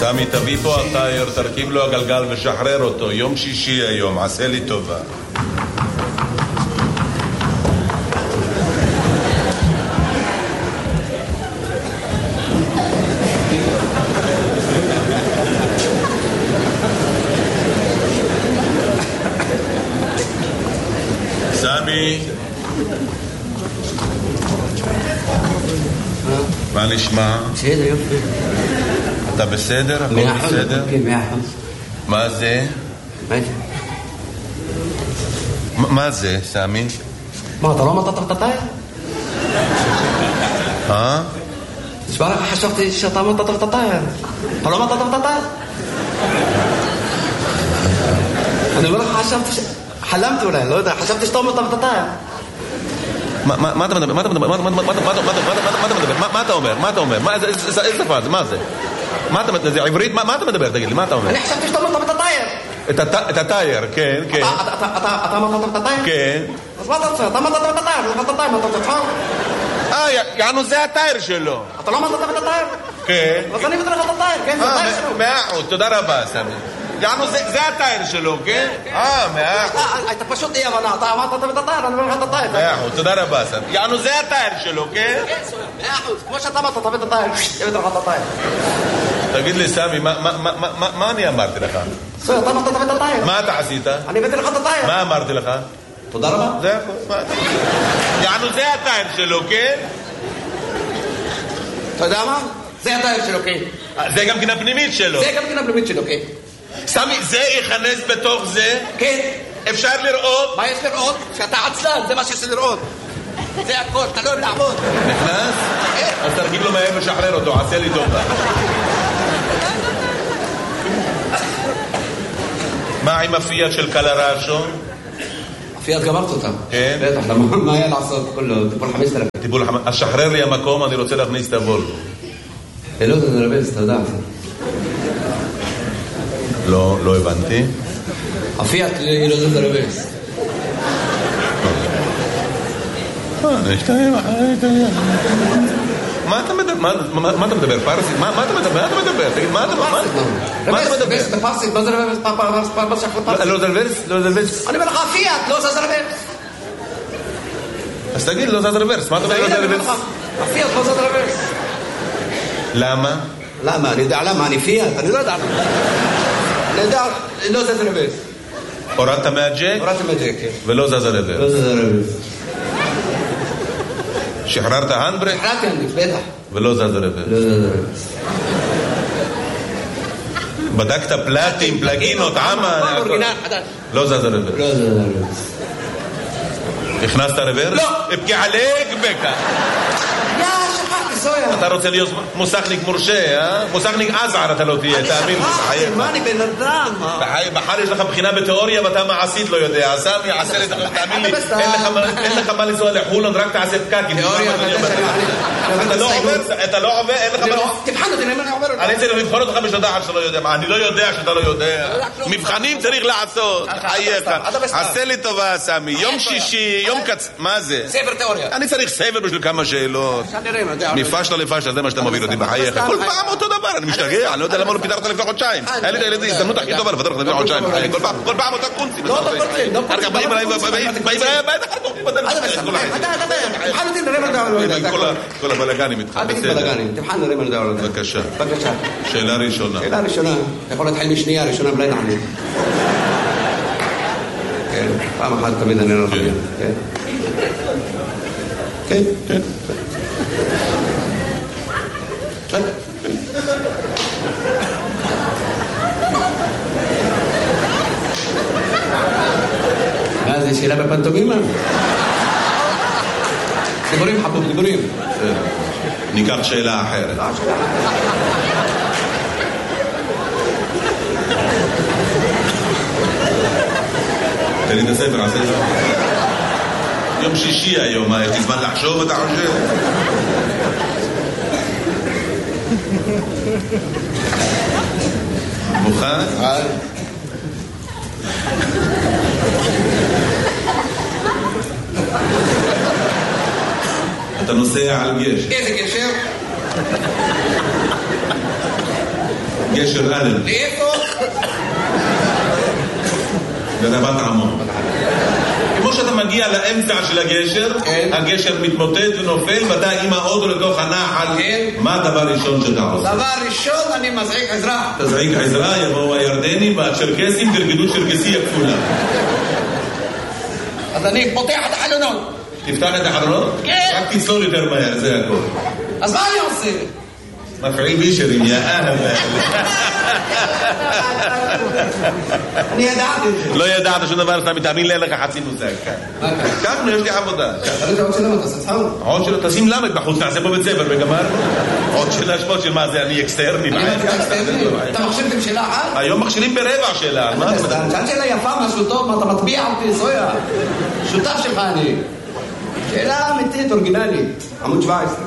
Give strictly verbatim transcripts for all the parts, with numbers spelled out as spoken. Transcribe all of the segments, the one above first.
סמי, תביא פה הטייר, תרכיב לו הגלגל ושחרר אותו. יום שישי היום, עשה לי טובה. סמי, מה נשמע? בסדר, יופי. אתה בסדר? הכל בסדר? כן, מאה אחוז. מה זה? מה זה? מה זה, סמי? מה, אתה לא אמרת את הטייר? אה? תשמע לך, חשבתי שאתה אמרת את הטייר. אתה לא אמרת את הטייר? אני אומר לך, חשבתי ש... חלמתי אולי, לא יודע, חשבתי שאתה אמרת את הטייר. מה אתה מדבר? מה אתה מדבר? מה אתה מדבר? מה אתה אומר? מה אתה אומר? איזה שפה זה? מה זה? מה אתה מדבר? זה עברית? מה אתה מדבר? תגיד לי, מה אתה אומר? אני חשבתי שאתה אמרת את הטייר. את הטייר, כן, כן. אתה אמרת את הטייר? כן. אז מה אתה רוצה? אתה אמרת את הטייר, אתה אמרת את הטייר, מה אתה רוצה? אה, יענו זה הטייר שלו. אתה לא אמרת את הטייר? כן. אז אני אבטר לך את הטייר, כן, זה הטייר שלו. מאה אחוז, תודה רבה, סמי. יענו זה הטייר שלו, כן? אה, מאה אחוז. אתה פשוט אי הבנה, אתה אמרת את הטייר, אני אומר לך את הטייר. מאה אחוז, תודה רבה, סמי. יענו זה הטייר שלו, כן? כן, מאה אחוז, כמו שאתה אמרת, אתה את הטייר, אבטר לך את הטייר. תגיד לי, סמי, מה אני אמרתי לך? סוי, אתה אמרת את הטייר. מה אתה עשית? אני הבאתי לך את הטייר. מה אמרתי לך? תודה רבה. זה הכל. יענו זה הטייר שלו, כן? אתה יודע מה? זה הטייר שלו, כן. זה גם כן הפנימית שלו. זה גם כן הפנימית שלו, כן. סמי, זה ייכנס בתוך זה? כן. אפשר לראות? מה יש לראות? שאתה עצלן, זה מה שיש לראות. זה הכל, אתה לא אוהב לעבוד. נכנס? אז תרגיל לו מהר ושחרר אותו, עשה לי טובה. מה עם הפיאט של קלרשו? הפיאט גמרת אותה. כן? בטח, מה היה לעשות? כולו, טיפול חמש אלף. טיפול חמש... אז שחרר לי המקום, אני רוצה להכניס את הוולבו. לא, זה נרבז, אתה יודע. לא, לא הבנתי. הפיאט היא לא זה נרבז. מה אתה מדבר? מה אתה מדבר? פרסית? מה אתה מדבר? מה אתה מדבר? תגיד, מה אתה מדבר? מה אתה מדבר? בפרסית, מה זה רבז? לא זה רבז? לא זה רבז? אני אומר לך, הפיאט, לא זה רבז. אז תגיד, לא זה רבז. מה אתה אומר? לא זה רבז? הפיאט, לא זה רבז. למה? למה? אני יודע למה, אני פיאט, אני לא יודע למה. אני יודע, לא זה רבז. הורדת מהג'ק? הורדתי מהג'ק, כן. ולא זז הרבז. לא זה רבז. שחררת הנדברק? שחררתי הנדברק, בטח. ולא זז הרבז. לא זה רבז. בדקת פלטים, פלגינות, עמה? לא זז הרבז. לא זה רבז. הכנסת רברס? לא. אפקי עליק בקה. יא, שכחתי, סויה. אתה רוצה להיות מוסכניק מורשה, אה? מוסכניק עזער אתה לא תהיה, תאמין לי. אני שכחתי, מה אני בן אדם? בחר יש לך בחינה בתיאוריה ואתה מעשית לא יודע. סמי, עשה לי, תאמין לי, אין לך מה לנסוע לחולון, רק תעשה פקקים. תיאוריה, אתה לא עובר, אתה לא עובר, אין לך מה... תבחן אותי, אני עובר אותי. אני צריך לבחון אותך בשדחת שאתה לא יודע. אני לא יודע שאתה לא יודע. מבחנים צריך לעשות. חייך. עשה לי טובה, סמי. יום שישי, יום קצ... מה זה? ספר תיאוריה. אני צריך ספר בשביל כמה שאלות. מפשלה לפשלה, זה מה שאתה מוביל אותי בחייך. כל פעם אותו דבר, אני משתגע. אני לא יודע למה לא פיתרת לפני חודשיים. היה לי את הילדים, הזדמנות הכי טובה לפתר לך לפני חודשיים. כל פעם אותה קונצים. לא, לא קונצים. אחר כך באים אליי, באים אליי, תבחן אותי, נראה מה נדע. כל הבלגנים איתך, אל תגיד בלגנים, תבחן נראה מה נדע. בבקשה. בבקשה. שאלה ראשונה. שאלה ראשונה. אתה יכול להתחיל משנייה, ראשונה בלי נענה. כן, פעם אחת תמיד אני לא חייב. כן. כן, כן. כן. מה זה, שאלה בפנטומימה? דיבורים חבוב, דיבורים. ניקח שאלה אחרת. תן לי את הספר, עשה את זה. יום שישי היום, יש לי זמן לחשוב, אתה חושב? מוכן? אתה נוסע על גשר. איזה גשר? גשר אלן. לאיפה? ברבת עמון. כמו שאתה מגיע לאמצע של הגשר, הגשר מתמוטט ונופל, ואתה עם האוטו לתוך הנחל, מה הדבר הראשון שאתה עושה? דבר ראשון, אני מזעיק עזרה. תזעיק עזרה, יבואו הירדנים והצ'רקסים, תרגדו צ'רקסי הכפולה. אז אני פותח את החלונות. תפתח את החלונות? כן. רק תצלול יותר מהר, זה הכל. אז מה אני עושה? מפעיל בישרים, יא אהבה. אני ידעתי את זה. לא ידעת שום דבר, שאתה מתאמין לי, אין לך חצי מושג. ככה, יש לי עבודה. אבל זה עוד שלמה, תעשה צחוק. עוד שלא, תשים למד בחוץ, נעשה פה בית ספר וגמר. עוד שאלה שמות של מה זה, אני אקסטרני. אני אקסטרני? אתה מכשיר עם שאלה אחת? היום מכשירים ברבע שאלה. שאלה שאלה יפה, משהו טוב, מה אתה מטביע אותי, זויה. שותף שלך אני. שאלה אמיתית, אורגינלית. עמוד שבע עשרה.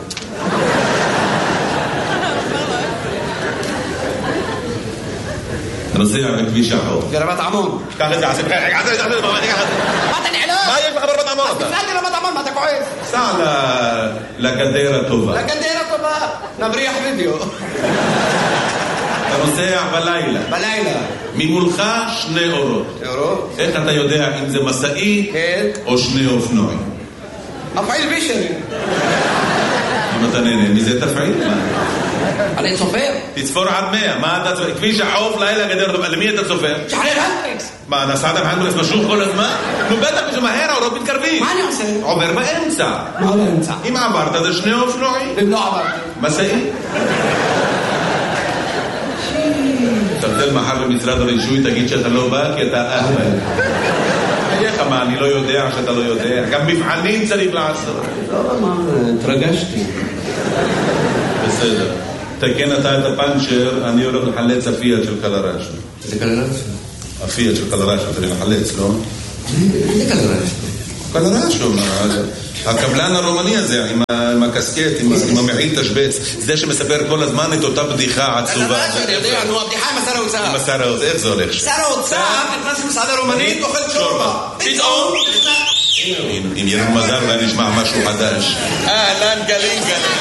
נוסע בכביש החוף. ברבת עמון. קח את זה, עשה בחייך, עשה את זה, עשה את זה, מה אתה נעלם? מה יש לך ברבת עמון? אז תפלאתי רבת עמון, מה אתה כועס? סע לגדר הטובה. לגדר הטובה, נבריח וידאו. אתה נוסע בלילה. בלילה. ממולך שני אורות. אורות? איך אתה יודע אם זה מסעי או שני אופנועים? מפעיל בישרי. אם אתה נהנה מזה תפעיל? אני צופר. תצפור עד מאה. מה אתה צופר? כביש החוף, לילה גדר הטובה. למי אתה צופר? שחרר הנדריקס. מה, נסעת בהנדריקס משוך כל הזמן? נו בטח משמהר, האורות מתקרבים. מה אני עושה? עובר באמצע. מה באמצע? אם עברת זה שני אופנועים. אם לא עברתי. מסעי. תרצל מחר במשרד הרישוי, תגיד שאתה לא בא כי אתה אהבל. איך מה, אני לא יודע שאתה לא יודע. גם מבחנים צריך לעשות. לא, מה, התרגשתי. בסדר. תקן אתה את הפנצ'ר, אני הולך לחלץ הפיאט של קלרשו. זה קלרשו? הפיאט של קלרשו, אתה מחלץ, לא? זה קלרשו. קלרשו, הקבלן הרומני הזה, עם הקסקט, עם המעיל תשבץ, זה שמספר כל הזמן את אותה בדיחה עצובה. קלרשו, אני יודע, נו, הבדיחה עם השר האוצר. עם השר האוצר, איך זה הולך? שר האוצר נכנס למסעדה רומנית, אוכל שורבה. פתאום אם יהיה לנו מזל ואני נשמע משהו חדש. אהלן גלים גלים.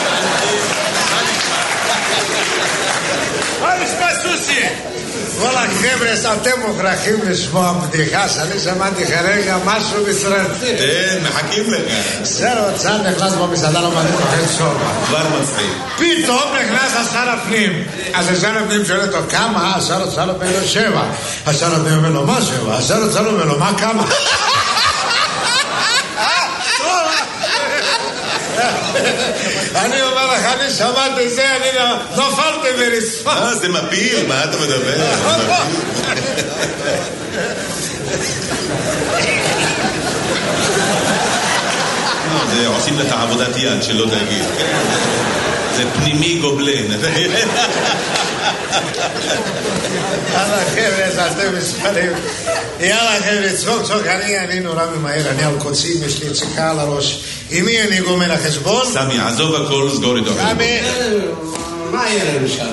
מה נשמע סוסי? וואלה חבר'ה, אתם מוכרחים לשמוע בדיחה שאני שמעתי כרגע משהו מסרטי. כן, מחכים לך. שר האוצר נכנס במסעדה רומנית אוכל שורבה. כבר מצחיק. פתאום נכנס השר הפנים. אז השר הפנים שואל אותו כמה? השר האוצר אומר לו שבע. השר הפנים אומר לו מה שבע? השר האוצר אומר לו מה כמה? אני אומר לך, אני שמעתי זה, אני נופלתי ברצפה. אה, זה מפיל, מה אתה מדבר? זה עושים לך עבודת יד, שלא תגיד. זה פנימי גובלן. יאללה חבר'ה, אתם מספרים. יאללה חבר'ה, צחוק צחוק, אני נורא ממהר, אני על קוצים, יש לי צחקה על הראש. עם מי אני גומר החשבון? סמי, עזוב הכל, סגור איתו. סמי, מה יהיה לנו שם?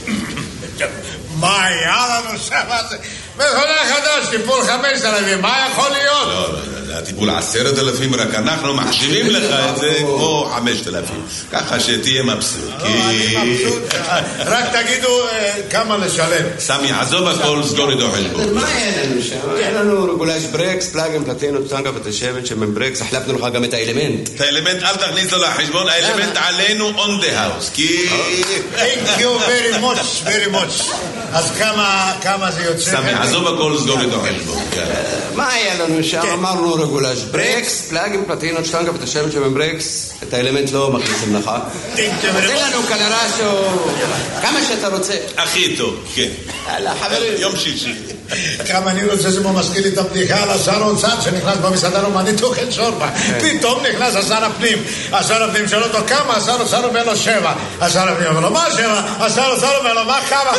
מה היה לנו שם? מכונה חדש, טיפול חמש אלפים, מה יכול להיות? לא, לא, הטיפול עשרת אלפים, רק אנחנו מחשיבים לך את זה כמו חמשת אלפים. ככה שתהיה מבסוט. אני מבסוט, רק תגידו כמה לשלם. סמי, עזוב הכל, סגור איתו חשבון. מה יהיה לנו שם? יהיה לנו רגולש ברקס, פלאגים, פלטינות, טנגה ותשבת שמן ברקס, החלפנו לך גם את האלמנט. את האלמנט אל תכניס לו לחשבון, האלמנט עלינו on the house, כי... Thank you very much, very much. אז כמה זה יוצא? סמי, עזוב הכל, סגור איתו חשבון. מה היה לנו שם? אמרנו רגולש ברקס, פלאגים, פלטינות, טנגה ותשבת שמן ברקס, את האלמנט לא מכניסים לך. תן לנו קלרשו, כמה שאתה רוצה. הכי טוב, כן. יאללה, חברים. יום שישי. כמה אני רוצה, זה מזכיר לי את הבדיחה על השר האוצר שנכנס במסעדה רומנית אוכל שורבה. פתאום נכנס השר הפנים. השר הפנים שואל אותו כמה, השר האוצר אומר לו שבע. השר הפנים אומר לו מה שבע? השר האוצר אומר לו מה כמה?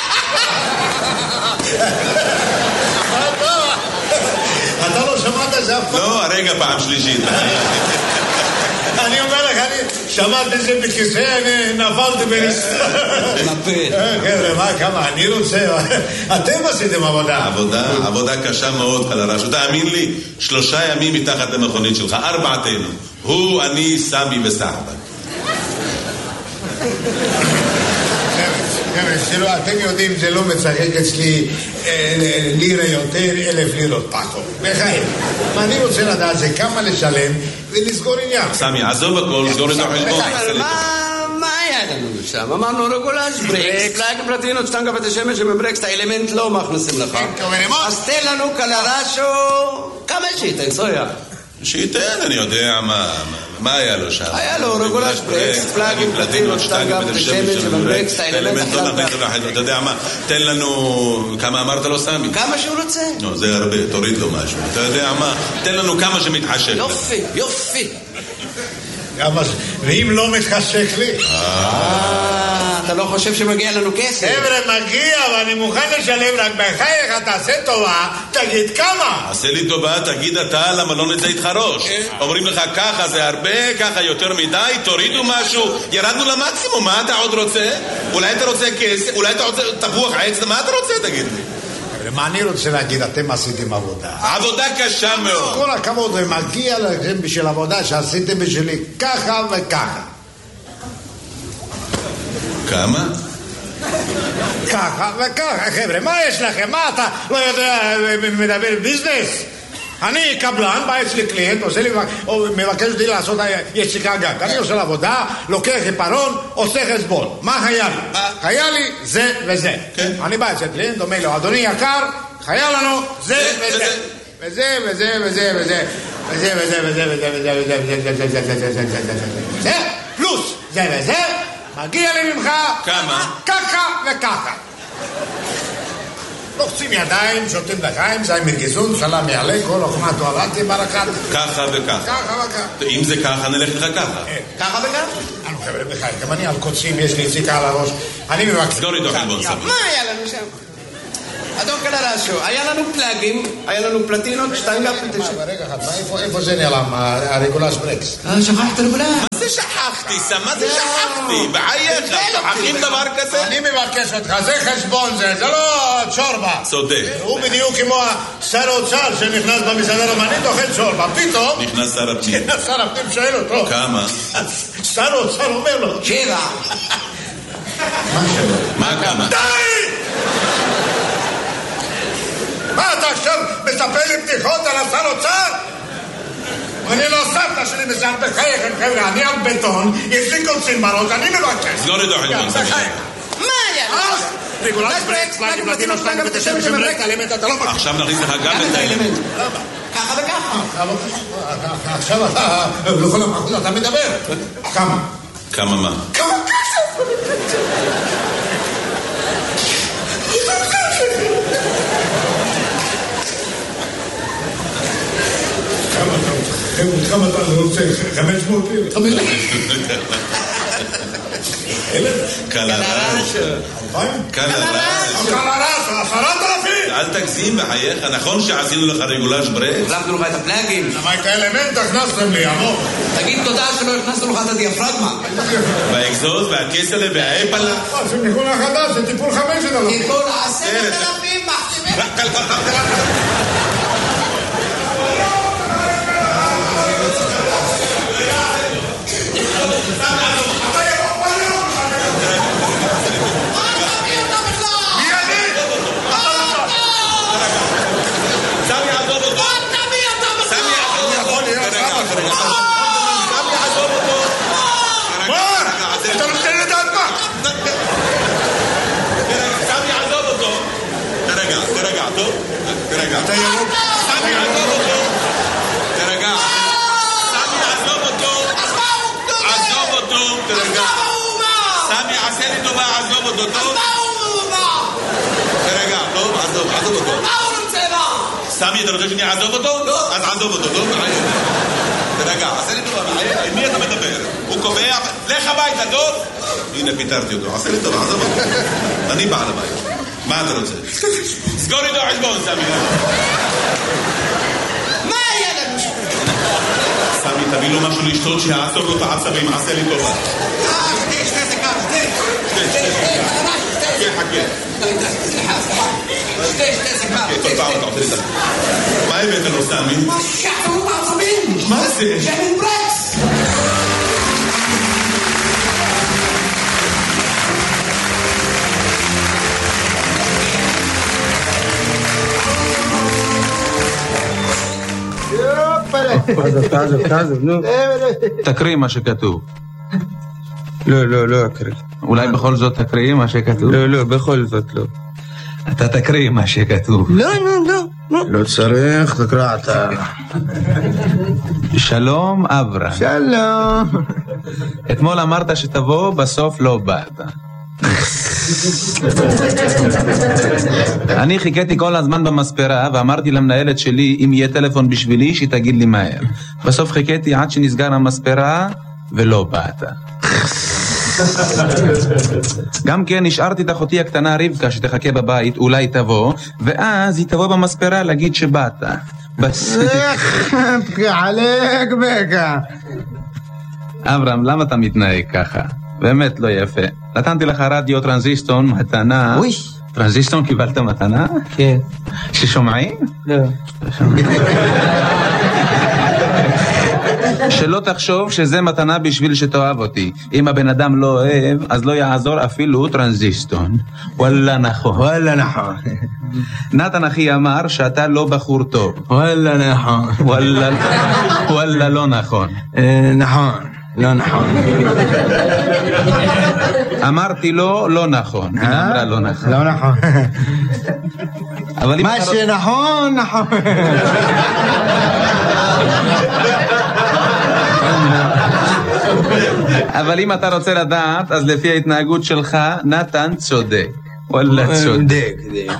אתה לא שמעת זה אף פעם? לא, הרגע פעם שלישית. אני אומר לך, אני שמעתי את זה בכיסא, אני נפלתי ברצפה. נפיל. חבר'ה, מה, כמה, אני רוצה... אתם עשיתם עבודה. עבודה, עבודה קשה מאוד, קלרשו. תאמין לי, שלושה ימים מתחת למכונית שלך, ארבעתנו. הוא, אני, סמי וסחבק. אתם יודעים, זה לא מצחק אצלי לירה יותר, אלף לירות פחות. בחיים. אני רוצה לדעת זה כמה לשלם ולסגור עניין. סמי, עזוב הכל, סגור את החשבון. מה היה לנו שם? אמרנו רגולש, ברקס, פלאגים פלטינות, שטנגה בתי שמש שבברקס, את האלמנט לא מכניסים לך. אז תן לנו קלרשו, כמה שייתן, סויה. שייתן, אני יודע מה, מה היה לו שם? היה לו רגולש, ברקס, פלאגים פלטינות, שטנגה בתי שמש שבברקס, את האלמנט לא מכניסים לך. אתה יודע מה, תן לנו, כמה אמרת לו סמי? כמה שהוא רוצה. לא, זה הרבה, תוריד לו משהו. אתה יודע מה, תן לנו כמה שמתחשק. יופי, יופי. ואם לא מתחשק לי? אתה לא חושב שמגיע לנו כסף? חבר'ה, מגיע, ואני מוכן לשלם, רק בחייך, תעשה טובה, תגיד כמה. עשה לי טובה, תגיד אתה, למה לא נצא איתך ראש? אומרים לך ככה זה הרבה, ככה יותר מדי, תורידו משהו, ירדנו למקסימום, מה אתה עוד רוצה? אולי אתה רוצה כסף, אולי אתה רוצה תפוח עץ, מה אתה רוצה, תגיד לי? מה אני רוצה להגיד, אתם עשיתם עבודה. עבודה קשה מאוד. כל הכבוד, ומגיע לכם בשביל עבודה שעשיתם בשבילי ככה וככה. כמה? ככה וככה, חבר'ה, מה יש לכם? מה אתה לא יודע, מדבר ביזנס? אני קבלן, בא אצלי קליינט, עושה לי, מבקש אותי לעשות יציקה גג. אני עושה לעבודה, לוקח עיפרון, עושה חשבון. מה היה לי? היה לי זה וזה. אני בא אצל קליינט, אומר לו, אדוני יקר, חייב לנו זה וזה. וזה וזה וזה וזה. וזה וזה וזה וזה וזה וזה וזה וזה וזה וזה פלוס זה וזה, מגיע לי ממך כמה? ככה וככה. לוחצים ידיים, שותים לחיים, זי מרגיזון, סלם יעלה, כל אוכמה תוארתי ברקת. ככה וככה. ככה וככה. אם זה ככה, נלך לך ככה. ככה וככה? אנו חבר'ה בחיים, גם אני על קוצים, יש לי יציקה על הראש. אני מבקש. סגור איתו חלבון סביר. מה היה לנו שם? אדון קלרשו, היה לנו פלאגים, היה לנו פלטינות, שטנגה פלטינות. רגע אחד, איפה זה נעלם, הרגולש ברקס? שכחת רגולש. מה זה שכחתי, סם? מה זה שכחתי? בחייך, שכחים דבר כזה? אני מבקש אותך, זה חשבון זה, זה לא צ'ורבה. צודק. הוא בדיוק כמו שר האוצר שנכנס במסעדה רומנית, אוכל צ'ורבה, פתאום... נכנס שר הפנים. שר הפנים שואל אותו. כמה? שר האוצר אומר לו. שבע. מה שבע? מה כמה? די! מה אתה עכשיו מספר לי בדיחות על השר אוצר? אני לא סבתא שלי מסעד בחייכם, חבר'ה, אני על בטון, יש לי קוצים בראש, אני מבקש. סגור איתו חלבון סביר. מה היה? רגולש ברקס, פלאגים פלטינות, שטנגה בתי שמש שבברקס, האלמנט אתה לא מכיר. עכשיו נכניס לך גם את האלמנט. ככה וככה. עכשיו אתה, לכל המחוז אתה מדבר. כמה? כמה מה? כמה כסף? כמה אתה רוצה? חמש מאות לירות? חמש אלף? קלרש. קלרש. קלרש, עשרת אלפים! אל תגזים בחייך, נכון שעשינו לך רגולש ברקס? החלפנו לך את הפלאגים. אבל את האלמנט הכנסתם לי, עמוק. תגיד תודה שלא הכנסנו לך את הדיאפרגמה. והאקזוז והכסלה והאפלה. זה ניחול החדש, זה טיפול חמשת אלפים. טיפול עשרת אלפים מחתימים. אתה ירוק. סמי, עזוב אותו. תרגע. סמי, עזוב אותו. עזוב אותו. תרגע. סמי, עשה לי טובה, עזוב אותו. טוב? תרגע, טוב? עזוב, עזוב אותו. סמי, אתה רוצה שאני אעזוב אותו? אז עזוב אותו, טוב? תרגע, עשה לי טובה. עם מי אתה מדבר? הוא קובע, לך הביתה, טוב? הנה, פיתרתי אותו. עשה לי טובה, עזוב אותו. אני בעל הבית. מה אתה רוצה? סגור איתו חשבון, סמי. מה היה לנו? סמי, תביא לו משהו לשתות שיעצור לו את העצבים, עשה לי טובה. אה, שתי, שתי סיכה, שתי. שתי, שתי, שתי. חכה, חכה. שתי, שתי סיכה. כל פעם אתה עושה לי את מה הבאת לו, סמי? מה שכחת לו בעצבים? מה זה? שמן ברקס. תעזוב, תעזוב, תעזוב, נו. תקריא מה שכתוב. לא, לא, לא אקריא. אולי בכל זאת תקריא מה שכתוב? לא, לא, בכל זאת לא. אתה תקריא מה שכתוב. לא, לא, לא. לא צריך, תקרא אתה. שלום אברהם. שלום. אתמול אמרת שתבוא, בסוף לא באת. אני חיכיתי כל הזמן במספרה ואמרתי למנהלת שלי אם יהיה טלפון בשבילי שתגיד לי מהר. בסוף חיכיתי עד שנסגר המספרה ולא באת. גם כן השארתי את אחותי הקטנה רבקה שתחכה בבית, אולי תבוא, ואז היא תבוא במספרה להגיד שבאת. בס... עלק בקה. אברהם, למה אתה מתנהג ככה? באמת לא יפה. נתנתי לך רדיו טרנזיסטון מתנה. אוי. טרנזיסטון קיבלת מתנה? כן. ששומעים? לא. שלא תחשוב שזה מתנה בשביל שתאהב אותי. אם הבן אדם לא אוהב, אז לא יעזור אפילו טרנזיסטון. וואלה נכון. וואלה נכון. נתן אחי אמר שאתה לא בחור טוב. וואלה נכון. וואלה, וואלה לא נכון. נכון. לא נכון. אמרתי לו לא נכון. היא אמרה לא נכון. לא נכון. אבל מה שנכון, נכון. אבל אם אתה רוצה לדעת, אז לפי ההתנהגות שלך, נתן צודק. וואלה צודק.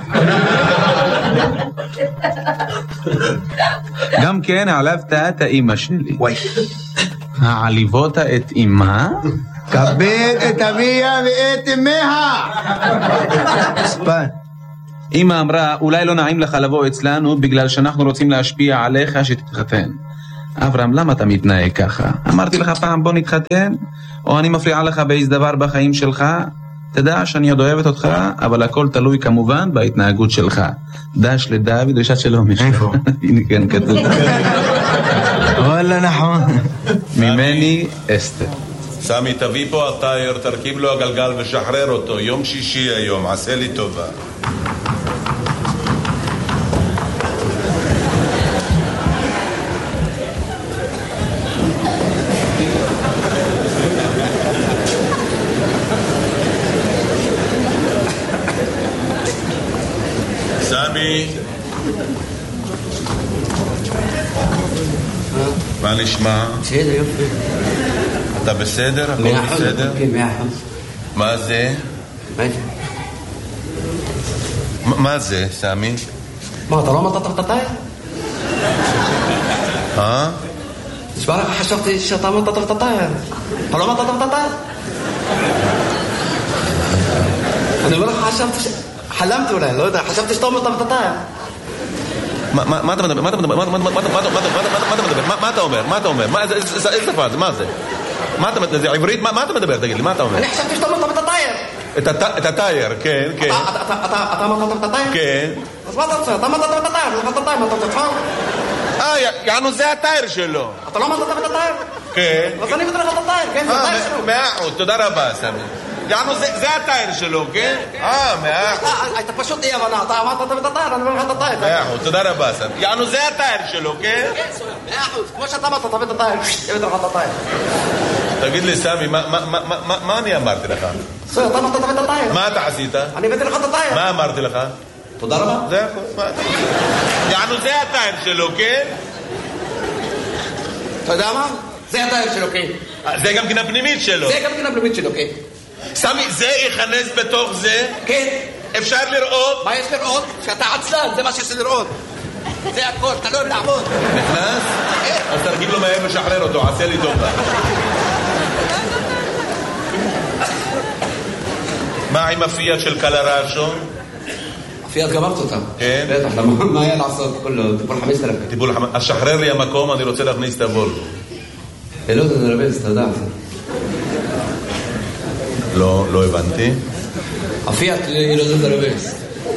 גם כן העלבת את האמא שלי. וואי. העליבות את אמא? כבד את אביה ואת אמיה. ספן. אמא אמרה, אולי לא נעים לך לבוא אצלנו בגלל שאנחנו רוצים להשפיע עליך שתתחתן. אברהם, למה אתה מתנהג ככה? אמרתי לך פעם בוא נתחתן? או אני מפריעה לך באיזה דבר בחיים שלך? תדע שאני עוד אוהבת אותך, אבל הכל תלוי כמובן בהתנהגות שלך. דש לדוד ושת שלום. איפה? הנה כן כתוב. וואלה נכון. ממני אסתר. סמי, תביא פה הטייר, תרכיב לו הגלגל ושחרר אותו. יום שישי היום, עשה לי טובה. סמי, מה נשמע? בסדר, יופי. אתה בסדר? הכל מאה אחוז, בסדר? כן, מאה אחוז. מה זה? מה זה? מה זה, סמי? מה, אתה לא אמרת את הטייר? אה? תשמע לך, חשבתי שאתה אמרת את הטייר. אתה לא אמרת את הטייר? אני אומר לך, חשבתי ש... חלמתי אולי, לא יודע, חשבתי שאתה אמרת את הטייר. מה אתה מדבר? מה אתה מדבר? מה אתה מדבר? מה אתה אומר? מה אתה אומר? איזה שפה זה? מה זה? מה אתה מדבר? זה עברית? מה אתה מדבר? תגיד לי, מה אתה אומר? אני חשבתי שאתה אמרת את הטייר. את הטייר, כן, כן. אתה אמרת את הטייר? כן. אז מה אתה רוצה? אתה אמרת את הטייר, אתה אמרת את הטייר, מה אתה רוצה? אה, יענו זה הטייר שלו. אתה לא אמרת את הטייר? כן. אז אני אבטר לך את הטייר, כן, זה הטייר שלו. מאה אחוז, תודה רבה, סמי. יענו זה הטייר שלו, כן? אה, מאה אחוז. אתה פשוט אי הבנה, אתה אמרת את הטייר, אני אומר לך את הטייר. מאה אחוז, תודה רבה, סמי. יענו זה הטייר שלו, כן? כן, מאה אחוז, כמו שאתה אמרת, אתה את הטייר, אבטר לך את הטייר. תגיד לי, סמי, מה אני אמרתי לך? סוי, אתה אמרת את הטייר. מה אתה עשית? אני אבטר לך את הטייר. מה אמרתי לך? תודה רבה. זה הכל. יענו זה הטייר שלו, כן? אתה יודע מה? זה הטייר שלו, כן. זה גם כן הפנימית שלו. זה גם כן הפנימית שלו, כן. סמי, זה ייכנס בתוך זה? כן. אפשר לראות? מה יש לראות? שאתה עצלן, זה מה שיש לראות. זה הכל, אתה לא אוהב לעבוד. נכנס? אז תרגיל לו מהר ושחרר אותו, עשה לי טובה. מה עם הפיאט של קלרשו? הפיאט גמרת אותה. כן? בטח, מה היה לעשות כולו? טיפול חמש אלף. טיפול חמש... אז שחרר לי המקום, אני רוצה להכניס את הוולבו. לא, זה נרבז, אתה יודע. לא, לא הבנתי. הפיאט היא לא זה נרבז.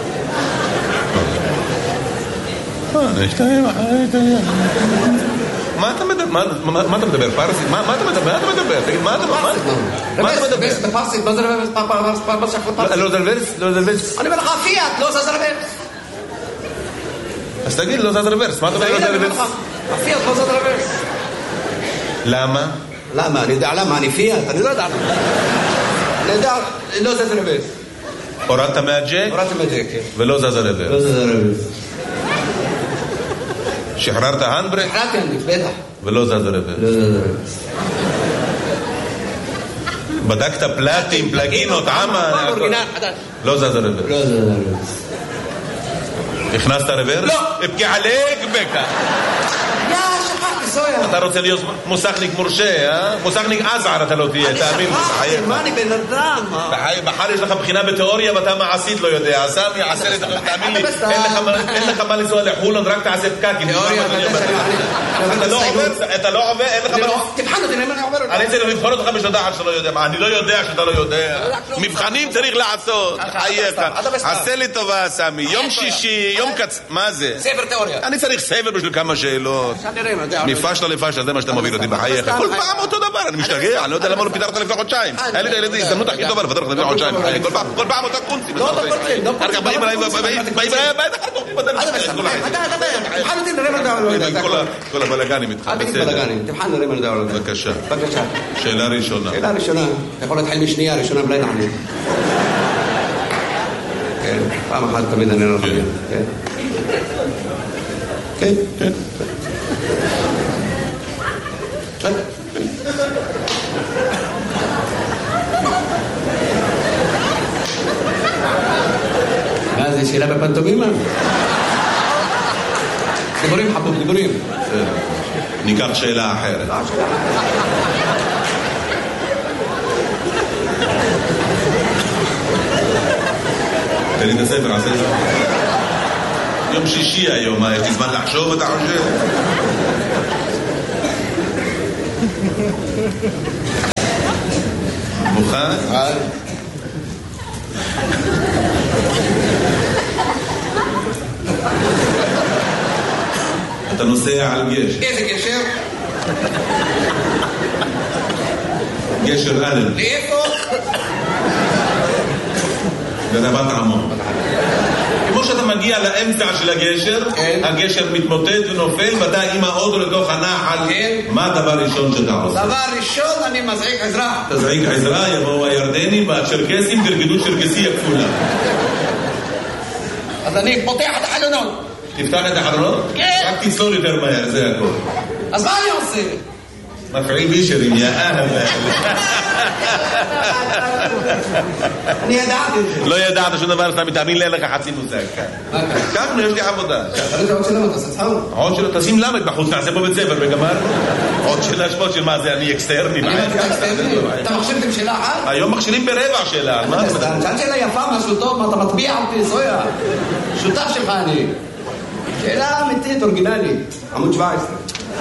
מה אתה מדבר? מה אתה מדבר? פרסית? מה אתה מדבר? מה אתה מדבר? תגיד, מה אתה מדבר? מה אתה מדבר? בפרסית, מה זה רבז? לא זלברס? לא זלברס? אני אומר לך, הפיאט, לא זה רבז. אז תגיד, לא זז רוורס, מה אתה אומר לא זז רוורס? הפיאט לא זז רוורס. למה? למה? אני יודע למה, אני פיאט, אני לא יודע למה. אני יודע, לא זז רוורס. הורדת מהג'ק? הורדתי מהג'ק, כן. ולא זז הרוורס. לא זז רוורס. שחררת הנדברק? שחררתי הנדברק, בטח. ולא זז הרוורס. לא זז רוורס. בדקת פלטים, פלגינות, עמה? לא זז הרוורס. לא זז הרוורס. הכנסת הרוורס? לא. אפקי עליק בקה. יא, שכחתי, סויה. אתה רוצה להיות מוסכניק מורשה, אה? מוסכניק עזער אתה לא תהיה, תאמין לי. שכחתי, מה אני בן אדם? בחר יש לך בחינה בתיאוריה ואתה מעשית לא יודע. סמי, עשה לי, תאמין לי, אין לך מה לנסוע לחולון, רק תעשה פקקים. תיאוריה, אתה לא עובר, אתה לא עובר, אין לך מה... תבחן אותי, למה אני עובר? אני צריך לבחון אותך בשביל דעת שאתה לא יודע. אני לא יודע שאתה לא יודע. מבחנים צריך לעשות. חייך. עשה לי טובה, סמי. יום שישי, יום קצ... מה זה? ספר תיאוריה. אני צריך ספר בשביל כמה שאלות. מפשלה לפשלה, זה מה שאתה מוביל אותי בחייך. כל פעם אותו דבר, אני משתגע. אני לא יודע למה לא פיתרת לפני חודשיים. היה לי את הילדים, הזדמנות הכי טובה לפתר לך לפני חודשיים. כל פעם אותה קונצים. לא, לא קונצים. אחר כך באים אליי, באים אליי, כל הבלגנים איתך. אל תגיד בלגנים, תבחן נראה מה לדבר על זה. בבקשה. בבקשה. שאלה ראשונה. שאלה ראשונה. אתה יכול להתחיל משנייה, ראשונה בלי נענה. כן, פעם אחת תמיד אני לא יכול. כן. כן. כן. כן. מה זה, שאלה בפנטומימה? דיבורים חבוב, דיבורים. ניקח שאלה אחרת. תן לי את הספר, עשה את זה. יום שישי היום, יש לי זמן לחשוב, אתה חושב? מוכן? אתה נוסע על גשר. איזה גשר? גשר אלן. לאיפה? ברבת עמון. כמו שאתה מגיע לאמצע של הגשר, הגשר מתמוטט ונופל, ואתה עם האוטו לתוך הנחל. מה הדבר ראשון שאתה עושה? דבר ראשון, אני מזעיק עזרה. תזעיק עזרה, יבואו הירדנים והצ'רקסים, תרגדו צ'רקסי הכפולה. אז אני פותח את החלונות. תפתח את החלונות? כן. רק תסלול יותר מהר, זה הכל. אז מה אני עושה? מפעיל בישרים, יא אהבה. אני ידעתי את זה. לא ידעת שום דבר שאתה מתאמין לי, אין לך חצי מושג. ככה, יש לי עבודה. אני עוד שאלה, אתה עושה צחוק? עוד שאלה, תשים למד בחוץ, נעשה פה בית ספר וגמר. עוד שאלה שמות של מה זה, אני אקסטרני. אתה מכשירים שאלה אחת? היום מכשירים ברבע שאלה. שאלה שאלה יפה, משהו טוב, מה אתה מטביע אותי, סויה. שותף שלך אני. שאלה אמיתית, אורגינלית. עמוד שבע עשרה.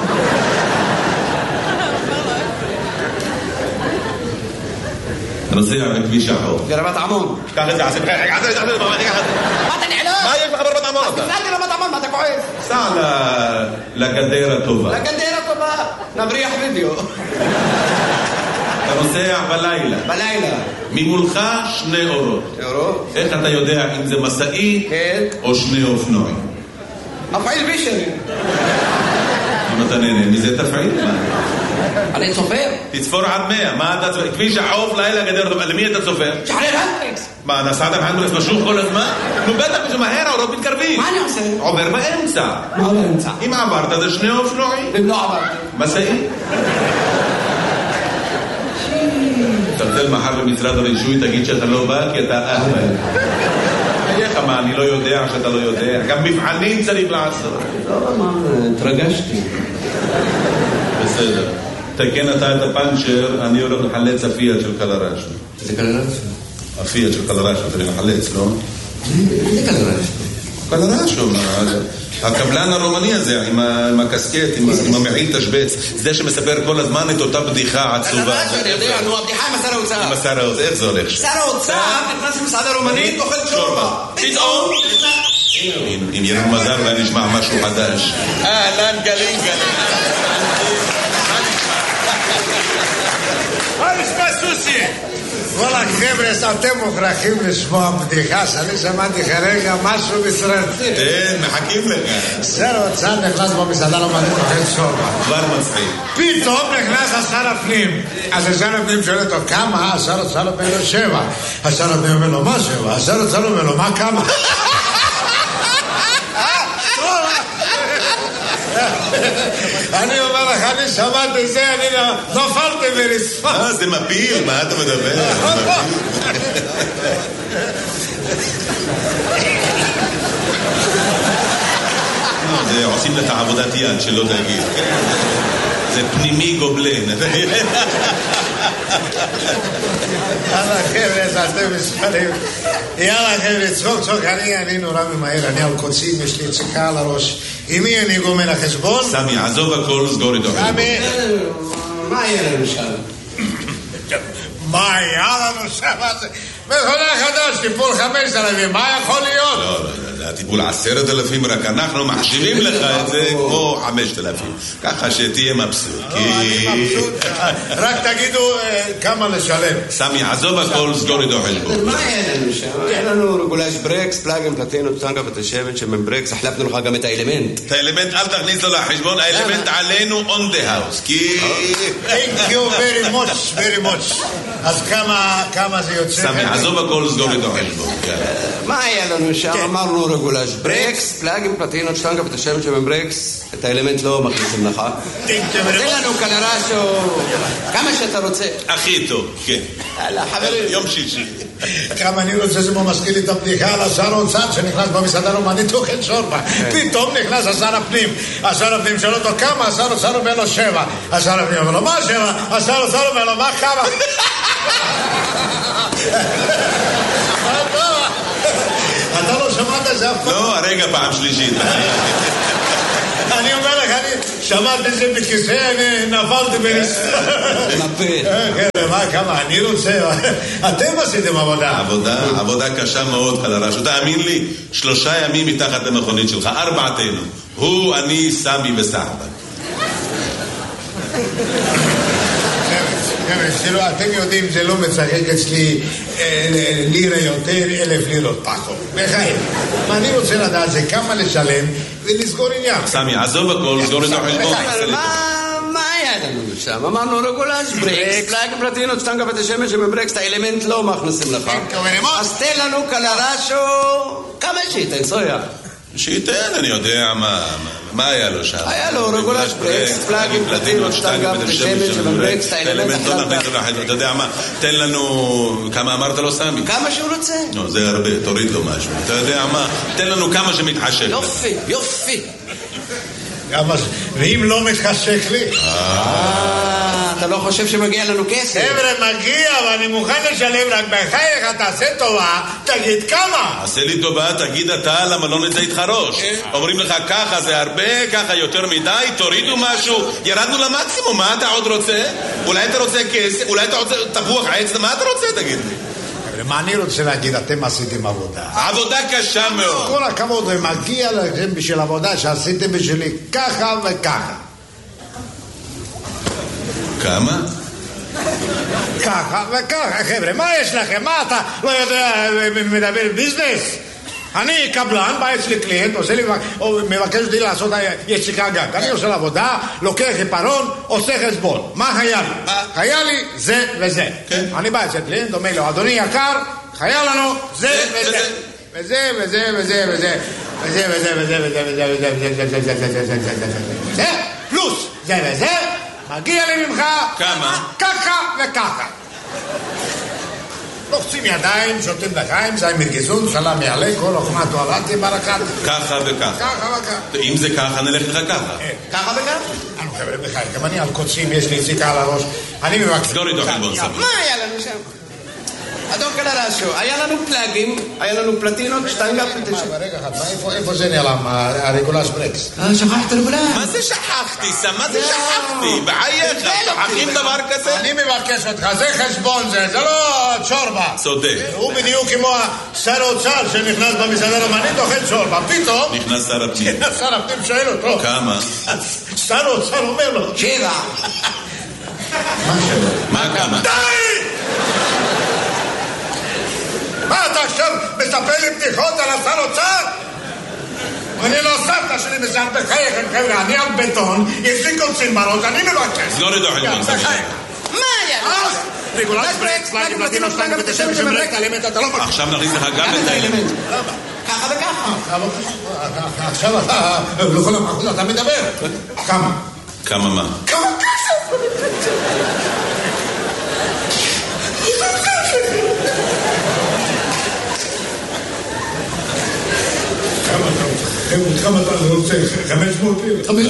נוסע בכביש החוף. ברבת עמון. קח את זה, עשה בחייך. מה אתה נעלם? מה יש לך ברבת עמון? אז תפלאתי לרבת עמון, מה אתה כועס? סע לגדר הטובה. לגדר הטובה. נבריח וידאו. אתה נוסע בלילה. בלילה. ממולך שני אורות. אורות? איך אתה יודע אם זה מסעי או שני אופנועים? מפעיל בישרי. אם אתה נהנה מזה תפעיל. אני צופר. תצפור עד מאה. מה אתה צופר? כביש החוף, לילה גדר הטובה. למי אתה צופר? שחרר הנדברקס. מה, נסעת בהנדברקס משוך כל הזמן? נו בטח שמהר האורות מתקרבים. מה אני עושה? עובר באמצע. מה באמצע? אם עברת זה שני אופנועים. אם לא עברתי. מסעי. תרצל מחר במשרד הרישוי, תגיד שאתה לא בא כי אתה אהבל. איך מה, אני לא יודע שאתה לא יודע. גם מבחנים צריך לעשות. לא, מה, התרגשתי. בסדר. תקן אתה את הפנצ'ר, אני הולך לחלץ הפיאט של קלרשו. זה קלרשו? הפיאט של קלרשו, אתה לחלץ, לא? זה קלרשו. קלרשו, הקבלן הרומני הזה, עם הקסקט, עם המעיל תשבץ, זה שמספר כל הזמן את אותה בדיחה עצובה. קלרשו, אני יודע, נו, הבדיחה עם השר האוצר. עם השר האוצר, איך זה הולך? שר האוצר נכנס למסעדה רומנית, אוכל שורבה. פתאום! אם יהיה לנו מזל, אולי נשמע משהו חדש. אהלן, גלים, גלים. מה נשמע סוסי? כל החבר'ה, אתם מוכרחים לשמוע בדיחה שאני שמעתי כרגע משהו מסרטי. תן, מחכים לך. שר האוצר נכנס במסעדה, לא מעניין אוכל שורבה. כבר מצחיק. פתאום נכנס השר הפנים. אז השר הפנים שואל אותו, כמה? השר האוצר אומר לו שבע. השר הפנים אומר לו, מה שבע? השר האוצר אומר לו, מה כמה? אני אומר לך, אני שמעתי זה, אני נופלתי ברצפה. אה, זה מפיל, מה אתה מדבר? זה עושים לך עבודת יד, שלא תגיד. זה פנימי גובלן. יאללה חבר'ה, אתם מספרים. יאללה חבר'ה, צחוק צחוק, אני נורא ממהר, אני על קוצים, יש לי צחקה על הראש. עם מי אני גומר החשבון? סמי, עזוב הכל, סגור איתו. סמי, מה יהיה לנו שם? מה היה לנו שם? מכונה חדש, טיפול חמש אלפים, מה יכול להיות? לא, לא, זה הטיפול עשרת אלפים, רק אנחנו מחשיבים לך את זה כמו חמשת אלפים. ככה שתהיה מבסוט. אני מבסוט, רק תגידו כמה לשלם. סמי, עזוב הכל, סגור איתו חשבון. מה יהיה לנו שם? היה לנו רגולש ברקס, פלאגים, פלטינות, טנגה ותשבת שמברקס, החלפנו לך גם את האלמנט. את האלמנט אל תכניס לו לחשבון, האלמנט עלינו on the house, כי... Thank you very much, very much. אז כמה זה יוצא? סמי, עזוב הכל, סגור איתו חשבון. מה היה לנו שם? אמרנו רגולש ברקס, פלאגים, פלטינות, טנגה ותשבת שמברקס, את האלמנט לא מכניסים לך. תן לנו קלרשו, כמה שאתה רוצה. הכי טוב, כן. יאללה, חברים. יום שישי. כמה אני רוצה, זה מזכיר לי את הבדיחה על השר האוצר שנכנס במסעדה רומנית אוכל שורבה. פתאום נכנס השר הפנים. השר הפנים שואל אותו כמה, השר האוצר אומר לו שבע. השר הפנים אומר לו, מה שבע? השר האוצר אומר לו, מה כמה? אתה לא שמעת זה אף פעם? לא, הרגע פעם שלישית. אני אומר לך, אני שמעתי את זה בכיסא, אני נפלתי ברצפה. נפל. כן, מה, כמה, אני רוצה... אתם עשיתם עבודה. עבודה, עבודה קשה מאוד, קלרשו. תאמין לי, שלושה ימים מתחת למכונית שלך, ארבעתנו. הוא, אני, סמי וסחבא. אתם יודעים, זה לא מצחק אצלי לירה יותר, אלף לירות פחות. בחיים. אני רוצה לדעת זה כמה לשלם ולסגור עניין. סמי, עזוב הכל, סגור את החשבון. מה היה לנו שם? אמרנו רגולש ברקס, פלאגים פלטינות, שטנגה ותשמש שמברקס, את האלמנט לא מכניסים לך. אז תן לנו קלרשו, כמה שייתן, סויה. שייתן, אני יודע מה... מה היה לו שם? היה לו רגולש ברקס, פלאגים, פלטינות, שטנגה ותשמש שמברקס, את האלמנט לא נכניס לך. אתה יודע מה? תן לנו... כמה אמרת לו סמי? כמה שהוא רוצה. לא, זה הרבה, תוריד לו משהו. אתה יודע מה? תן לנו כמה שמתחשק. יופי, יופי. ואם לא מתחשק לי? אתה לא חושב שמגיע לנו כסף? חבר'ה, מגיע, ואני מוכן לשלם, רק בחייך, תעשה טובה, תגיד כמה. עשה לי טובה, תגיד אתה, למה לא נצא איתך ראש? אומרים לך ככה זה הרבה, ככה יותר מדי, תורידו משהו, ירדנו למקסימום, מה אתה עוד רוצה? אולי אתה רוצה כסף, אולי אתה רוצה תפוח עץ, מה אתה רוצה, תגיד לי? מה אני רוצה להגיד, אתם עשיתם עבודה. עבודה קשה מאוד. כל הכבוד, ומגיע לכם בשביל עבודה שעשיתם בשבילי ככה וככה. כמה? ככה וככה, חבר'ה, מה יש לכם? מה אתה לא יודע, מדבר ביזנס? אני קבלן, בא אצלי קליינט, עושה לי, מבקש אותי לעשות יציקה גג. אני עושה לעבודה, לוקח עיפרון, עושה חשבון. מה היה לי? היה לי זה וזה. אני בא אצל קליינט, אומר לו, אדוני יקר, היה לנו זה וזה. וזה וזה וזה וזה. וזה וזה וזה וזה וזה וזה וזה וזה וזה וזה וזה פלוס זה וזה, מגיע לי ממך כמה? ככה וככה. לוחצים ידיים, שותים לחיים, זי מרגזון, סלם יעלה, כל אוכמה תואלתי ברקת. ככה וככה. ככה וככה. אם זה ככה, נלך לך ככה. ככה וככה? אנו חבר'ה בחיים, גם אני על קוצים, יש לי סיכה על הראש. אני מבקש. סגור איתו חלבון סמי. מה היה לנו שם? אדון קלרשו, היה לנו פלאגים, היה לנו פלטינות, שטנגה ותשמש. רגע אחד, איפה זה נעלם, הרגולש ברקס? שכחת רגולש. מה זה שכחתי, סם? מה זה שכחתי? בחייך, שכחים דבר כזה? אני מבקש אותך, זה חשבון זה, זה לא צ'ורבה. צודק. הוא בדיוק כמו שר האוצר שנכנס במסעדה רומנית, אוכל צ'ורבה. פתאום... נכנס שר הפנים. שר הפנים שואל אותו. כמה? שר האוצר אומר לו. שבע. מה שבע? מה כמה? די! מה אתה עכשיו מספר לי בדיחות על השר אוצר? אני לא סבתא שלי מזל בחייכם, חבר'ה, אני על בטון, יש לי קוצים בראש, אני מבקש. סגור את החשבון, סמי. מה היה? רגולת ברקס, פלאגים, פלטינו, שטנגה ותשב שמברק את האלמנט, אתה לא מבקש. עכשיו נכניס לך גם את האלמנט. ככה וככה. עכשיו אתה, לכל המחוז אתה מדבר. כמה? כמה מה? כמה כסף? כמה אתה רוצה? חמש מאות לירות? חמש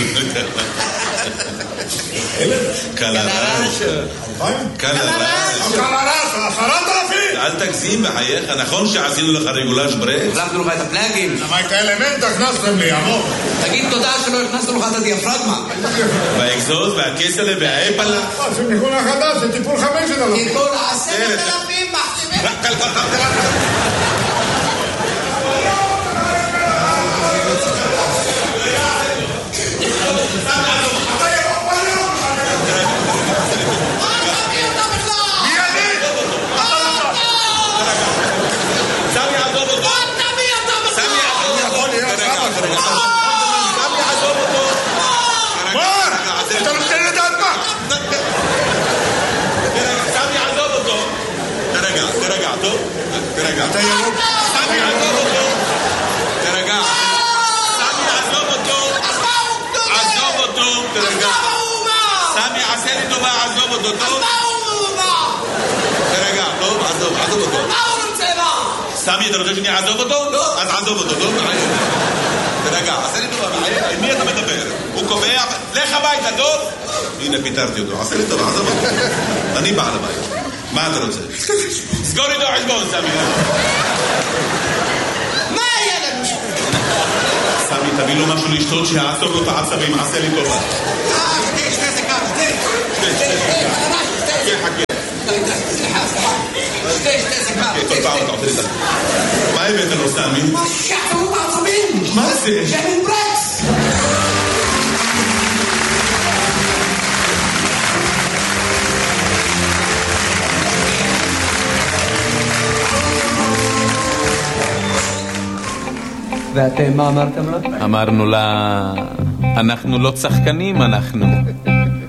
קלרש. קלרש. קלרש, עשרת אלפים. אל תגזים בחייך, נכון שעשינו לך רגולש ברקס? החלפנו לך את הפלאגים. אבל את האלמנט הכנסתם לי, עמוק. תגיד תודה שלא הכנסנו לך את הדיאפרגמה. והאקזוז והכסלה והאפלה. זה מיכון החדש, זה טיפול חמשת אלפים. טיפול עשרת אלפים מחתימים. תרגע, אתה ירוק. סמי, עזוב אותו. תרגע. סמי, עזוב אותו. עזוב אותו. תרגע. סמי, עשה לי טובה, עזוב אותו. טוב? תרגע, טוב? עזוב, עזוב אותו. סמי, אתה רוצה שאני אעזוב אותו? לא. אז עזוב אותו, טוב? תרגע, עשה לי טובה. עם מי אתה מדבר? הוא קובע, לך הביתה, טוב? הנה, פיתרתי אותו. עשה לי טובה, עזוב אותו. אני בעל הבית. מה אתה רוצה? סגור איתו חשבון, סמי. מה היה לנו? סמי, תביא לו משהו לשתות שיעצור לו את העצבים, עשה לי טובה. אה, שתי, שתי סיגר, שתי. שתי, שתי, שתי. חכה, שתי, שתי סיגר. כל פעם אתה עושה לי את מה הבאת לו, סמי? מה שחררו בעצבים? מה זה? שמן ברקס. ואתם מה אמרתם לה? אמרנו לה, אנחנו לא צחקנים, אנחנו